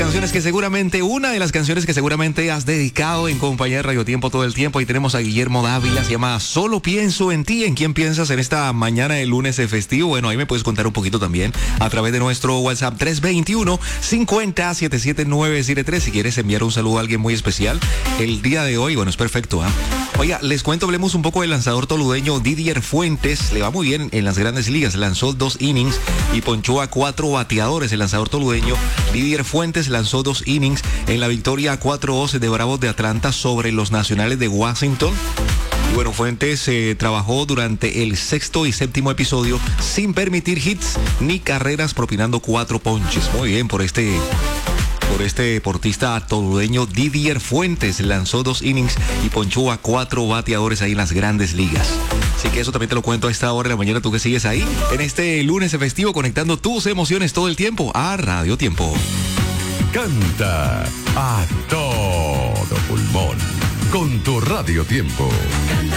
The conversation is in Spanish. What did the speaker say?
canciones que seguramente, una de las canciones que seguramente has dedicado en compañía de Radio Tiempo todo el tiempo. Ahí tenemos a Guillermo Dávila, se llama Solo Pienso en Ti. ¿En quién piensas en esta mañana de lunes festivo? Bueno, ahí me puedes contar un poquito también a través de nuestro WhatsApp 321-50-77973. Si quieres enviar un saludo a alguien muy especial el día de hoy, bueno, es perfecto, ¿ah? Oiga, les cuento, hablemos un poco del lanzador toludeño Didier Fuentes. Le va muy bien en las grandes ligas, lanzó 2 innings y ponchó a 4 bateadores. El lanzador toludeño Didier Fuentes lanzó 2 innings en la victoria 4-12 de Bravos de Atlanta sobre los Nacionales de Washington. Y bueno, Fuentes trabajó durante el 6º y 7º episodio sin permitir hits ni carreras, propinando 4 ponches. Muy bien por este deportista toludeño Didier Fuentes. Lanzó 2 innings y ponchó a 4 bateadores ahí en las grandes ligas. Así que eso también te lo cuento a esta hora de la mañana, tú que sigues ahí en este lunes festivo, conectando tus emociones todo el tiempo a Radio Tiempo. Canta a todo pulmón con tu Radio Tiempo. Canta